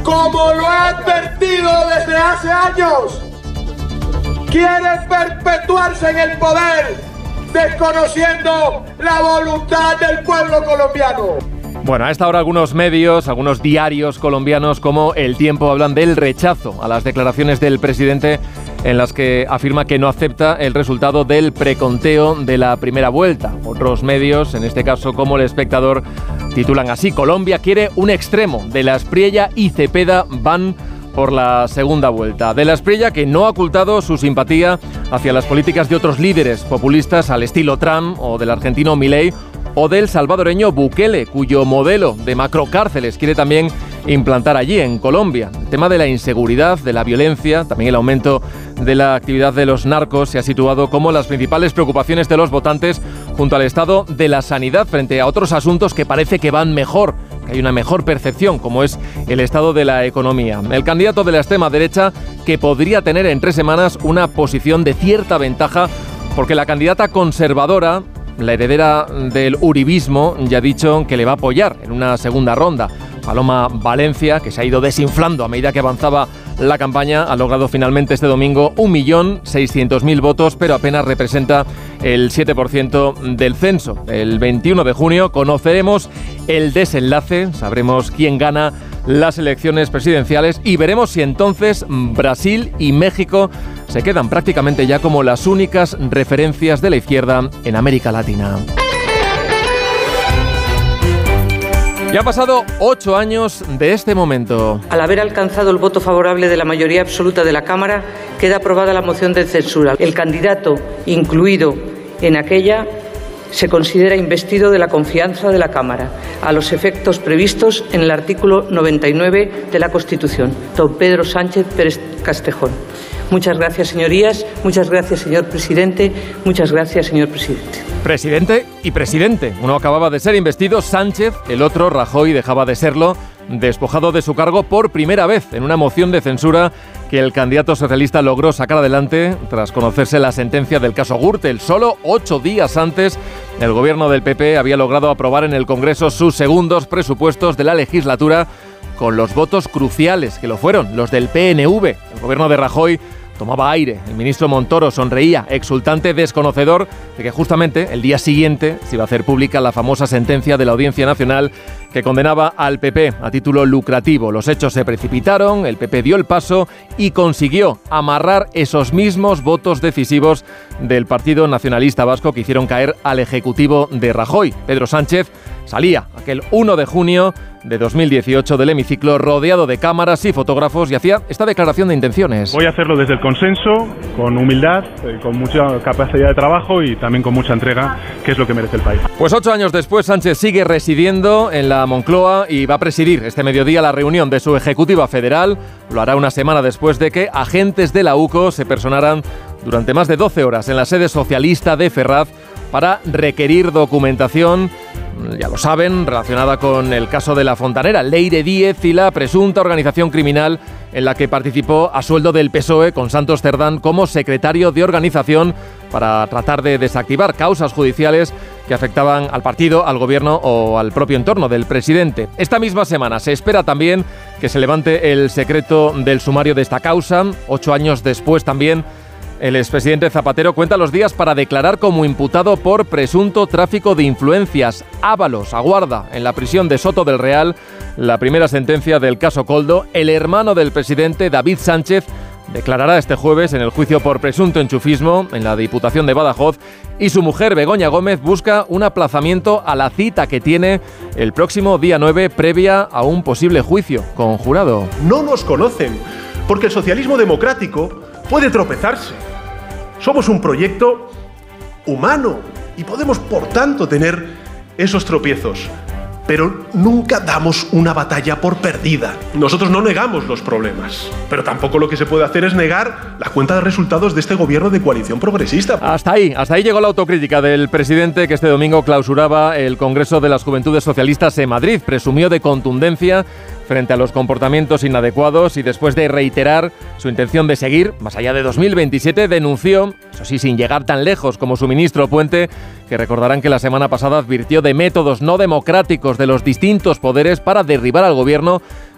como lo he advertido desde hace años, quieren perpetuarse en el poder, desconociendo la voluntad del pueblo colombiano. Bueno, a esta hora algunos medios, algunos diarios colombianos como El Tiempo hablan del rechazo a las declaraciones del presidente en las que afirma que no acepta el resultado del preconteo de la primera vuelta. Otros medios, en este caso como El Espectador, titulan así: Colombia quiere un extremo, De la Espriella y Cepeda van por la segunda vuelta. De la Espriella, que no ha ocultado su simpatía hacia las políticas de otros líderes populistas al estilo Trump o del argentino Milei, o del salvadoreño Bukele, cuyo modelo de macrocárceles quiere también implantar allí en Colombia. El tema de la inseguridad, de la violencia, también el aumento de la actividad de los narcos se ha situado como las principales preocupaciones de los votantes junto al estado de la sanidad frente a otros asuntos que parece que van mejor, que hay una mejor percepción, como es el estado de la economía. El candidato de la extrema derecha, que podría tener en 3 semanas una posición de cierta ventaja, porque la candidata conservadora, la heredera del uribismo, ya ha dicho que le va a apoyar en una segunda ronda. Paloma Valencia, que se ha ido desinflando a medida que avanzaba la campaña, ha logrado finalmente este domingo 1.600.000 votos, pero apenas representa el 7% del censo. El 21 de junio conoceremos el desenlace, sabremos quién gana las elecciones presidenciales y veremos si entonces Brasil y México se quedan prácticamente ya como las únicas referencias de la izquierda en América Latina. Ya han pasado 8 años de este momento. Al haber alcanzado el voto favorable de la mayoría absoluta de la Cámara, queda aprobada la moción de censura. El candidato incluido en aquella se considera investido de la confianza de la Cámara, a los efectos previstos en el artículo 99 de la Constitución. Don Pedro Sánchez Pérez Castejón. Muchas gracias, señorías. Muchas gracias, señor presidente. Muchas gracias, señor presidente. Presidente y presidente. Uno acababa de ser investido, Sánchez, el otro, Rajoy, dejaba de serlo, despojado de su cargo por primera vez en una moción de censura que el candidato socialista logró sacar adelante tras conocerse la sentencia del caso Gürtel. Solo 8 días antes, el gobierno del PP había logrado aprobar en el Congreso sus segundos presupuestos de la legislatura con los votos cruciales, que lo fueron, los del PNV. El gobierno de Rajoy tomaba aire. El ministro Montoro sonreía, exultante, desconocedor de que justamente el día siguiente se iba a hacer pública la famosa sentencia de la Audiencia Nacional que condenaba al PP a título lucrativo. Los hechos se precipitaron, el PP dio el paso y consiguió amarrar esos mismos votos decisivos del Partido Nacionalista Vasco que hicieron caer al Ejecutivo de Rajoy. Pedro Sánchez salía aquel 1 de junio de 2018 del hemiciclo rodeado de cámaras y fotógrafos y hacía esta declaración de intenciones. Voy a hacerlo desde el consenso, con humildad, con mucha capacidad de trabajo y también con mucha entrega, que es lo que merece el país. Pues 8 años después, Sánchez sigue residiendo en la Moncloa y va a presidir este mediodía la reunión de su Ejecutiva Federal. Lo hará una semana después de que agentes de la UCO se personaran durante más de 12 horas en la sede socialista de Ferraz para requerir documentación, ya lo saben, relacionada con el caso de La Fontanera, Leire Díez y la presunta organización criminal en la que participó a sueldo del PSOE con Santos Cerdán como secretario de organización para tratar de desactivar causas judiciales que afectaban al partido, al gobierno o al propio entorno del presidente. Esta misma semana se espera también que se levante el secreto del sumario de esta causa. 8 años después también el expresidente Zapatero cuenta los días para declarar como imputado por presunto tráfico de influencias. Ábalos aguarda en la prisión de Soto del Real la primera sentencia del caso Koldo. El hermano del presidente, David Sánchez, declarará este jueves en el juicio por presunto enchufismo en la Diputación de Badajoz y su mujer, Begoña Gómez, busca un aplazamiento a la cita que tiene el próximo día 9 previa a un posible juicio con jurado. No nos conocen, porque el socialismo democrático puede tropezarse. Somos un proyecto humano y podemos, por tanto, tener esos tropiezos. Pero nunca damos una batalla por perdida. Nosotros no negamos los problemas, pero tampoco lo que se puede hacer es negar la cuenta de resultados de este gobierno de coalición progresista. Hasta ahí llegó la autocrítica del presidente, que este domingo clausuraba el Congreso de las Juventudes Socialistas en Madrid. Presumió de contundencia frente a los comportamientos inadecuados y después de reiterar su intención de seguir más allá de 2027, denunció, eso sí, sin llegar tan lejos como su ministro Puente, que recordarán que la semana pasada advirtió de métodos no democráticos de los distintos poderes para derribar al gobierno